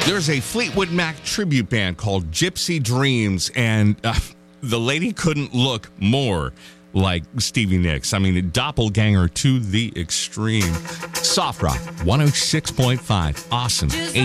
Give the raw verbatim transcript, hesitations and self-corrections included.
There's a Fleetwood Mac tribute band called Gypsy Dreams, and uh, the lady couldn't look more like Stevie Nicks. I mean, a doppelganger to the extreme. Soft Rock, one oh six point five. Awesome.